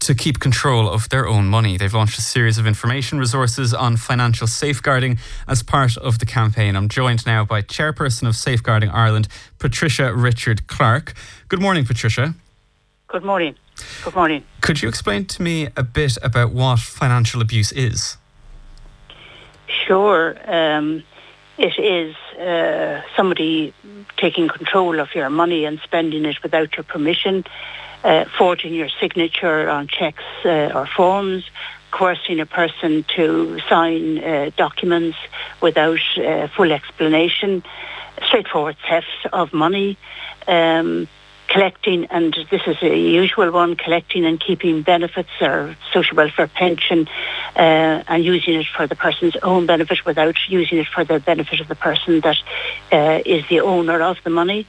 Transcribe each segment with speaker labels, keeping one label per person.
Speaker 1: to keep control of their own money. They've launched a series of information resources on financial safeguarding as part of the campaign. I'm joined now by Chairperson of Safeguarding Ireland, Patricia Richard-Clarke. Good morning, Patricia.
Speaker 2: Good morning. Good morning.
Speaker 1: Could you explain to me a bit about what financial abuse is?
Speaker 2: Sure. It is somebody taking control of your money and spending it without your permission, forging your signature on cheques or forms, coercing a person to sign documents without full explanation, straightforward theft of money, collecting, and this is a usual one, collecting and keeping benefits or social welfare pension and using it for the person's own benefit without using it for the benefit of the person that is the owner of the money.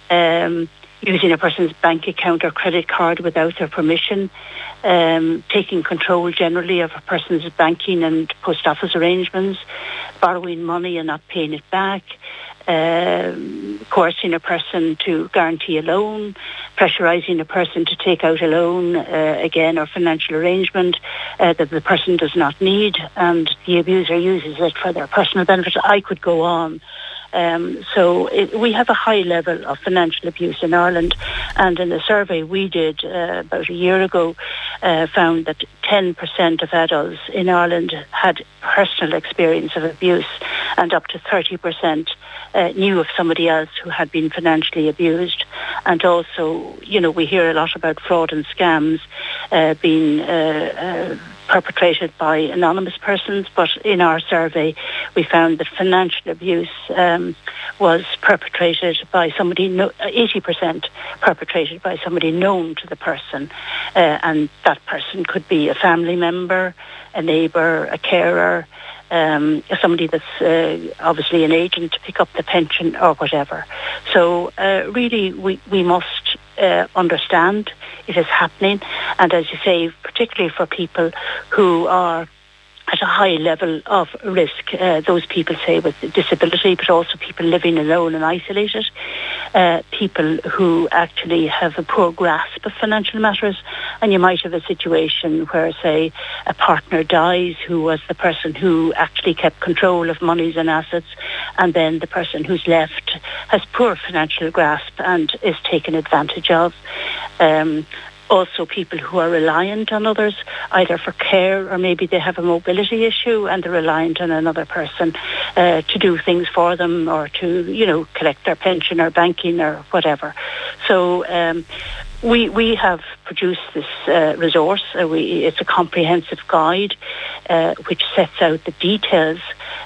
Speaker 2: Using a person's bank account or credit card without their permission, taking control generally of a person's banking and post office arrangements, borrowing money and not paying it back, coercing a person to guarantee a loan, pressurising a person to take out a loan, again, or financial arrangement that the person does not need, and the abuser uses it for their personal benefit. I could go on. We have a high level of financial abuse in Ireland, and in a survey we did about a year ago found that 10% of adults in Ireland had personal experience of abuse, and up to 30% knew of somebody else who had been financially abused. And also, we hear a lot about fraud and scams being perpetrated by anonymous persons, but in our survey we found that financial abuse was perpetrated by somebody, 80% perpetrated by somebody known to the person, and that person could be a family member, a neighbour, a carer, somebody that's obviously an agent to pick up the pension or whatever. So really we must understand it is happening, and as you say, particularly for people who are at a high level of risk, those people say with disability, but also people living alone and isolated, people who actually have a poor grasp of financial matters. And you might have a situation where, say, a partner dies who was the person who actually kept control of monies and assets, and then the person who's left has poor financial grasp and is taken advantage of. Also people who are reliant on others, either for care or maybe they have a mobility issue and they're reliant on another person to do things for them or to, collect their pension or banking or whatever. So we have produced this resource. It's a comprehensive guide which sets out the details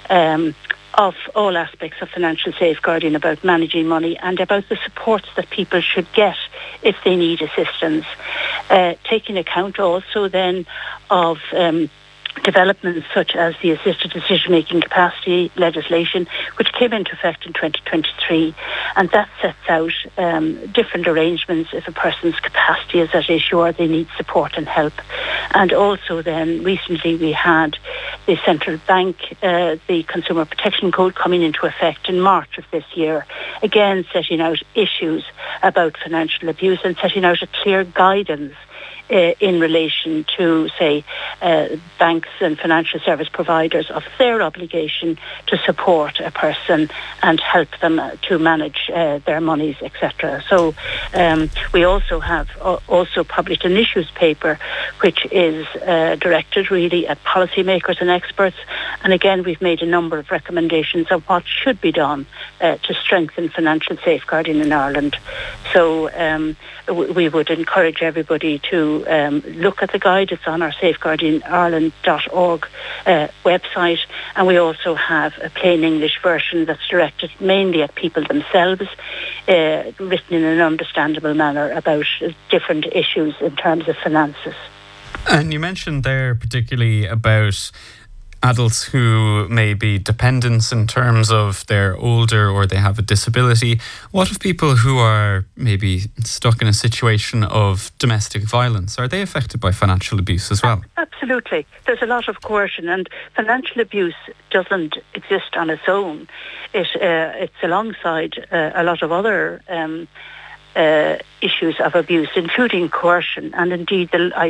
Speaker 2: of all aspects of financial safeguarding, about managing money and about the supports that people should get if they need assistance. Taking account also then of developments such as the assisted decision-making capacity legislation, which came into effect in 2023, and that sets out different arrangements if a person's capacity is at issue or they need support and help. And also then recently we had the central bank, the Consumer Protection Code coming into effect in March of this year, again setting out issues about financial abuse and setting out a clear guidance in relation to, say, banks and financial service providers of their obligation to support a person and help them to manage their monies, etc. So we also have also published an issues paper which is directed really at policymakers and experts, and again we've made a number of recommendations on what should be done to strengthen financial safeguarding in Ireland. So we would encourage everybody to look at the guide. It's on our safeguardingireland.org website, and we also have a plain English version that's directed mainly at people themselves, written in an understandable manner about different issues in terms of finances.
Speaker 1: And you mentioned there particularly about adults who may be dependents in terms of they're older or they have a disability. What of people who are maybe stuck in a situation of domestic violence? Are they affected by financial abuse as well?
Speaker 2: Absolutely. There's a lot of coercion, and financial abuse doesn't exist on its own. It's alongside a lot of other issues of abuse, including coercion, and indeed